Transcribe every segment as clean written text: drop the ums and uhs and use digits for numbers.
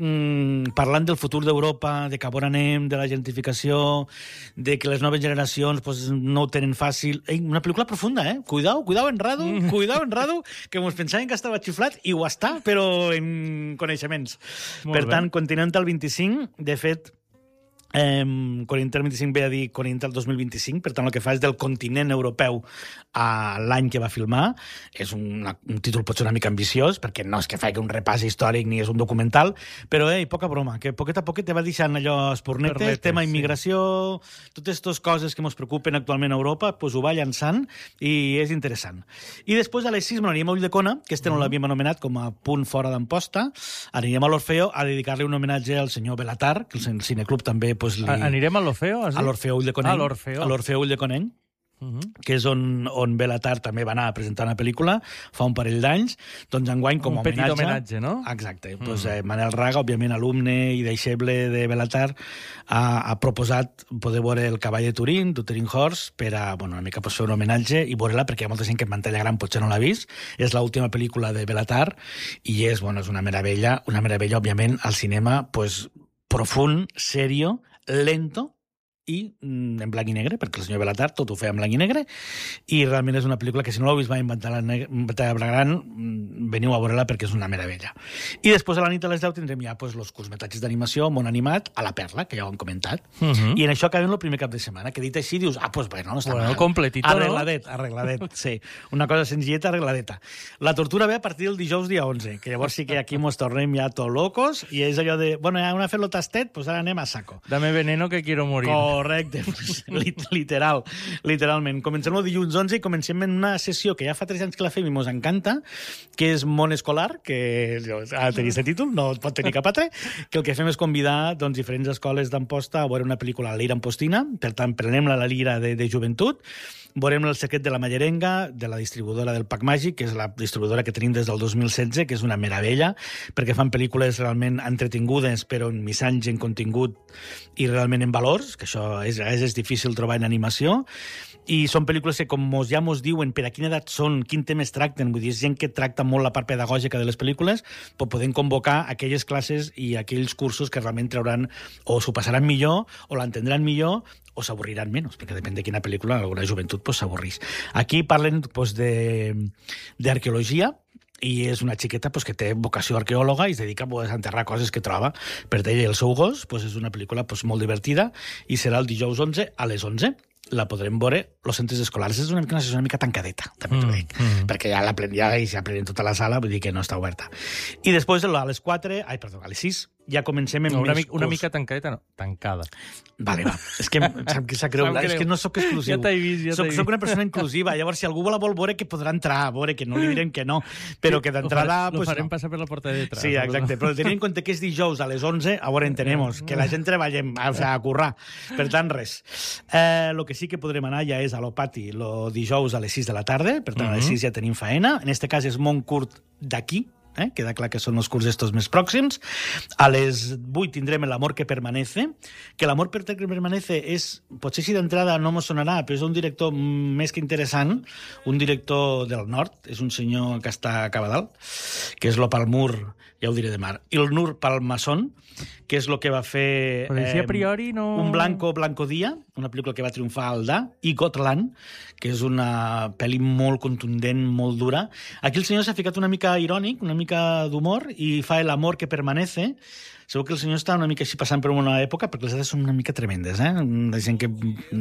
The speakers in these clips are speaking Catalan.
parlant del futur d'Europa, de cap on anem, de la gentrificació, de que les noves generacions pues, no ho tenen fàcil. Ei, una pel·lícula profunda, eh? Cuidao en Radu, que ens pensaven que estava xiflat i ho està, però en coneixements. Per tant, continuant al 25, de fet, quan Inter 25 ve a dir quan Inter 2025, per tant el que fa és del continent europeu a l'any que va filmar. És un títol potser una mica ambiciós, perquè no és que faci un repàs històric ni és un documental, però poca broma, que poquet a poquet te va deixant allò espornetes, tema immigració, totes aquestes coses que ens preocupen actualment a Europa, pues ho va llançant i és interessant. I després a les 6 anirem a Ulldecona, que este no l'havíem anomenat com a punt fora d'Amposta, anirem a l'Orfeo a dedicar-li un homenatge al senyor Belatar, que el Cineclub també anirem a l'Orfeo? A l'Orfeo Ulldecona. A l'Orfeo Ulldecona, que és on Belatar també va anar a presentar una pel·lícula fa un parell d'anys, doncs enguany com a petit homenatge, no? Exacte. Pues, Manel Raga, òbviament alumne i deixeble de Belatar, ha proposat poder veure El cavall de Turín, de Turing Horse, per a una mica fer un homenatge i veure-la, perquè hi ha molta gent que en pantalla gran potser no l'ha vist. És l'última pel·lícula de Belatar i és una meravella, òbviament, al cinema pues, profund, serio, lento i en blanc i negre, perquè el senyor Belatar tot ho feia en blanc i negre, i realment és una pel·lícula que si no l'heu vist mai en pantalla gran, veniu a veure-la perquè és una meravella. I després a la nit a les 10 tindrem ja els curtmetratges d'animació, món animat, a la Perla, que ja ho hem comentat, i en això acabem el primer cap de setmana, que dit així dius, pues bueno, no està mal. Completito, arregladet, sí. Una cosa senzilleta, arregladeta. La tortura ve a partir del dijous dia 11, que llavors sí que aquí mos tornem ja tot locos, i és allò de, ja hem fet lo tastet, pues ara anem a saco. Dame veneno que quiero morir. Correcte, literalment. Comencem el dilluns 11 i comencem en una sessió que ja fa 3 anys que la fem i mos encanta, que és Món Escolar, que ha de tenir aquest títol, no pot tenir cap altre, que el que fem és convidar diferents escoles d'Amposta a veure una pel·lícula, La Lira Ampostina, per tant, prenem-la la Lira de joventut, veurem El secret de la Mallerenga, de la distribuïdora del Pac Màgic, que és la distribuïdora que tenim des del 2016, que és una meravella, perquè fan pel·lícules realment entretingudes, però en missatge, en contingut i realment en valors, que això és difícil trobar en animació, i són pel·lícules que, com ja mos diuen per a quina edat són, quin temes tracten, vull dir, és gent que tracta molt la part pedagògica de les pel·lícules, però podem convocar aquelles classes i aquells cursos que realment trauran, o s'ho passaran millor, o l'entendran millor, o s'avorriran menys, perquè depèn de quina pel·lícula alguna joventut s'avorrís. Aquí parlen d'arqueologia, i és una xiqueta que té vocació arqueòloga i es dedica a desenterrar coses que troba per ella i el seu gos. És una pel·lícula molt divertida i serà el dijous 11 a les 11. La podrem veure als centres escolars. És una mica tancadeta, també t'ho dic, perquè ja plenen tota la sala, vull dir que no està oberta. I després a les 6 ja comencem amb una mica tancadeta, no, tancada. Vale, va. És que sap greu. És que no sóc exclusiu. Ja t'he vist. Soc una persona inclusiva. Llavors, si algú la vol veure, que podrà entrar a veure, que no li direm que no. Però que d'entrada... Lo farem passar per la porta de detrás. Sí, exacte. Però tenint en compte que és dijous a les 11, a veure, entenemos, que la gent treballem, a currar. Per tant, res. El que sí que podrem anar ja és a l'Opati el dijous a les 6 de la tarda, per tant, a les 6 ja tenim faena. En este cas és molt curt d'aquí, queda clar que són els curts estos més pròxims. A les 8 tindrem L'amor que permanece, que L'amor que permanece és, potser si d'entrada no mos sonarà, però és un director més que interessant, un director del nord, és un senyor que està a Cabadal, que és l'Opalmur, ja ho diré demà, i el Nur Palmasson, que és el que va fer a priori no... Un Blanco Dia, una pel·lícula que va triomfar al Da, i Gotland, que és una pel·li molt contundent, molt dura. Aquí el senyor s'ha ficat una mica irònic, una mica d'humor, i fa L'amor que permanece. Segur que el senyor està una mica així passant per una època, perquè les dades són una mica tremendes, de gent que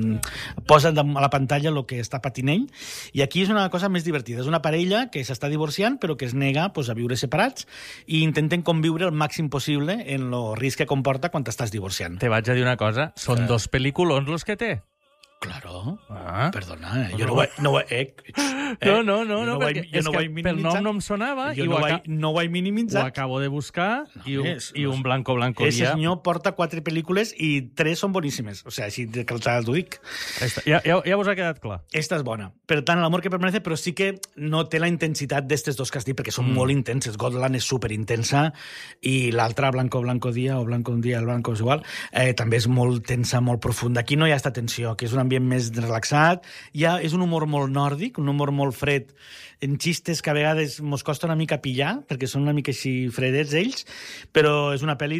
posa a la pantalla el que està patint ell. I aquí és una cosa més divertida. És una parella que s'està divorciant, però que es nega a viure separats i intenten conviure el màxim possible en el risc que comporta quan t'estàs divorciant. Te vaig a dir una cosa, són 2 pel·lículons los que té. Claro. Perdona, jo no perquè pel nom no em sonava i no ho he minimitzat. Ho acabo de buscar i un Blanco Dia. Ese senyor porta 4 pel·lícules i 3 són boníssimes. O sigui, així que t'ho dic. Ja vos ha quedat clar. Esta és bona. Per tant, L'amor que permanece, però sí que no té la intensitat d'estes dos que has dit, perquè són molt intenses. Gotland és superintensa i l'altra, Blanco Dia, o Blanco Dia, el Blanco és igual, també és molt tensa, molt profunda. Aquí no hi ha esta tensió, que és una ambient més relaxat. És un humor molt nòrdic, un humor molt fred, en xistes que a vegades mos costa una mica pillar, perquè són una mica així fredets ells, però és una pel·li